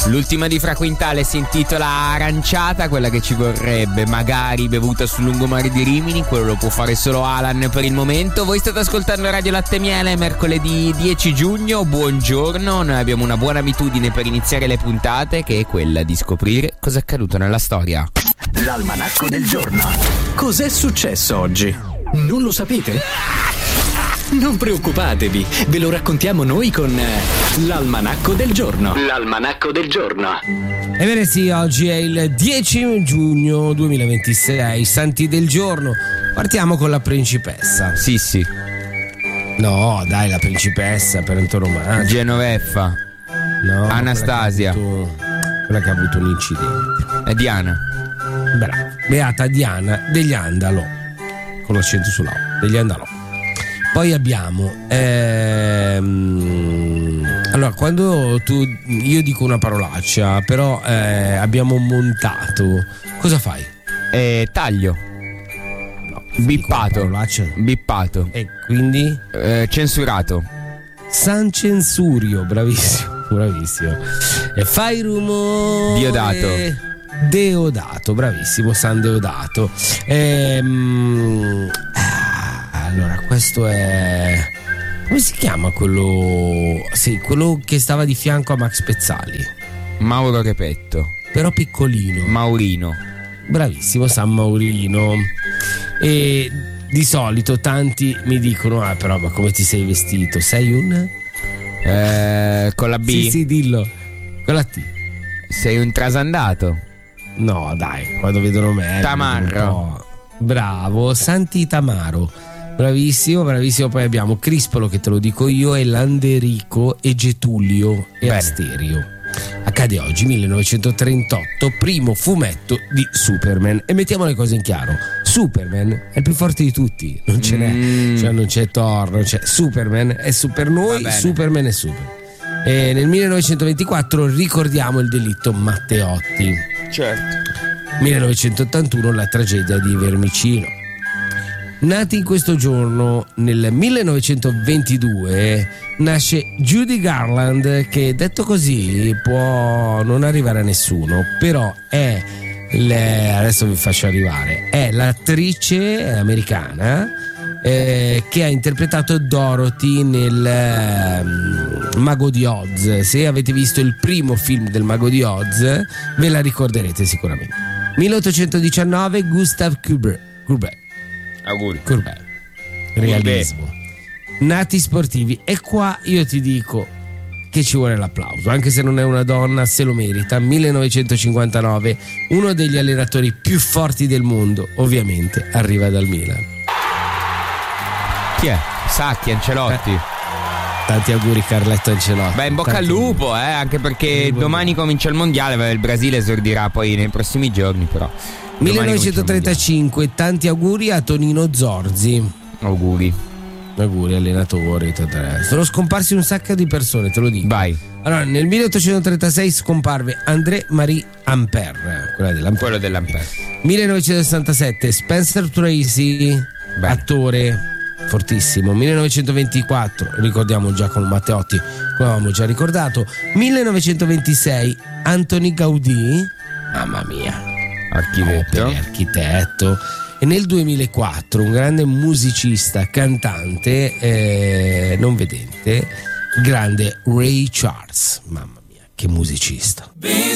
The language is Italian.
L'ultima di Fra Quintale si intitola Aranciata, quella che ci vorrebbe, magari bevuta sul lungomare di Rimini. Quello lo può fare solo Alan per il momento. Voi state ascoltando Radio Latte Miele, mercoledì 10 giugno. Buongiorno, noi abbiamo una buona abitudine per iniziare le puntate, che è quella di scoprire cosa è accaduto nella storia. L'almanacco del giorno. Cos'è successo oggi? Non lo sapete? Non preoccupatevi, ve lo raccontiamo noi con l'almanacco del giorno. L'almanacco del giorno. Ebbene sì, oggi è il 10 giugno 2026, santi del giorno. Partiamo con la principessa. Sì. No, dai, la principessa per antonomasia. Genoveffa. No, Anastasia. Quella che ha avuto un incidente. È Diana. Brava. Beata Diana degli Andalò. Con l'accento sulla O. Degli Andalò. Poi abbiamo allora, quando io dico una parolaccia, però abbiamo montato, cosa fai? Taglio. No, Bippato. E quindi? Censurato. San Censurio, bravissimo. E fai rumore. Deodato, bravissimo, San Deodato. Allora, questo è... come si chiama quello? Sì, quello che stava di fianco a Max Pezzali. Mauro Repetto. Però piccolino. Maurino. Bravissimo, San Maurino. E di solito tanti mi dicono: però ma come ti sei vestito? Sei un? Con la B? Sì, dillo. Con la T. Sei un trasandato. No, dai, quando vedono me. Tamarro. Bravo, Santi Tamaro. Bravissimo. Poi abbiamo Crispolo, che te lo dico io, e Landerico e Getulio e Bene. Asterio. Accade oggi, 1938, primo fumetto di Superman. E mettiamo le cose in chiaro: Superman è il più forte di tutti, non ce n'è, cioè non c'è Thor, non c'è. Superman è super noi, Superman è super. E nel 1924 ricordiamo il delitto Matteotti. Certo. 1981 la tragedia di Vermicino. Nati in questo giorno, nel 1922, nasce Judy Garland, che detto così può non arrivare a nessuno, però è adesso vi faccio arrivare, è l'attrice americana che ha interpretato Dorothy nel Mago di Oz. Se avete visto il primo film del Mago di Oz ve la ricorderete sicuramente. 1819 Gustav Courbet. Auguri. Courbet. Realismo. Nati sportivi. E qua io ti dico che ci vuole l'applauso, anche se non è una donna, se lo merita. 1959, uno degli allenatori più forti del mondo, ovviamente, arriva dal Milan. Chi è? Sacchi, Ancelotti. Tanti auguri Carletto Ancelotti. Beh, in bocca al lupo, anche perché domani comincia il mondiale. Il Brasile esordirà poi nei prossimi giorni, però. 1935, tanti auguri a Tonino Zorzi. Auguri allenatore. Sono scomparsi un sacco di persone, te lo dico. Vai. Allora, nel 1836 scomparve André-Marie Ampère, quello dell'Ampère. 1967 Spencer Tracy, attore fortissimo. 1924 ricordiamo Giacomo Matteotti, come avevamo già ricordato. 1926 Antoni Gaudì, mamma mia, architetto. E nel 2004 un grande musicista, cantante, non vedente, grande Ray Charles. Mamma mia, che musicista.